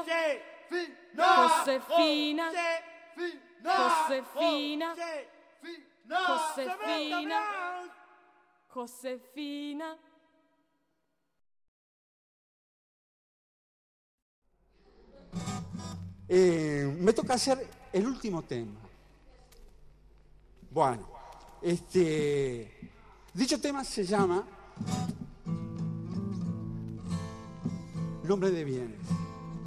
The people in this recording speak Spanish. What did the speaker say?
Josefina, Josefina, Josefina, Josefina. Me toca hacer el último tema. Bueno, dicho tema se llama Nombre de Bienes.